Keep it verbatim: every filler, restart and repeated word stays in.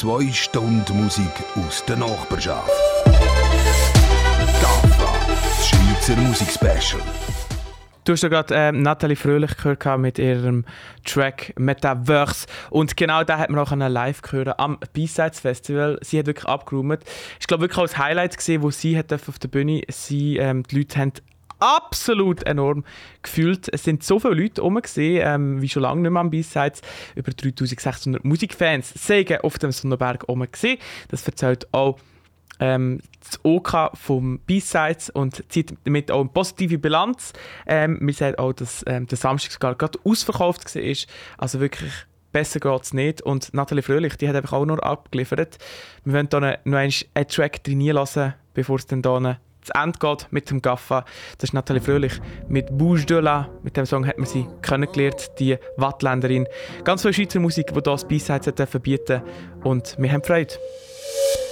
Zwei Stunden Musik aus der Nachbarschaft. GAFFA, das Schweizer Musikspecial. Du hast ja gerade äh, Nathalie Fröhlich gehört mit ihrem Track Metaverse. Und genau da hat man auch live gehört am B-Sides Festival. Sie hat wirklich abgeräumt. Ich glaube wirklich auch das Highlight gesehen, wo sie hat auf der Bühne sie, ähm, die Leute haben absolut enorm gefühlt. Es sind so viele Leute rum gesehen, ähm, wie schon lange nicht mehr am B-Sides. Über dreitausendsechshundert Musikfans sind auf dem Sonnenberg rum gesehen. Das erzählt auch Ähm, das OK vom B-Sides und zieht damit auch eine positive Bilanz. Ähm, wir sehen auch, dass ähm, der Samstag sogar gerade ausverkauft war. Also wirklich besser geht es nicht. Und Nathalie Fröhlich, die hat einfach auch nur abgeliefert. Wir wollen hier noch einen Track trainieren lassen, bevor es dann hier zu Ende geht mit dem GAFFA. Das ist Nathalie Fröhlich mit «Bouge de là». Mit dem Song hat man sie kennengelernt, die Wattländerin. Ganz viel Schweizer Musik, die hier das B-Sides bieten. Und wir haben Freude.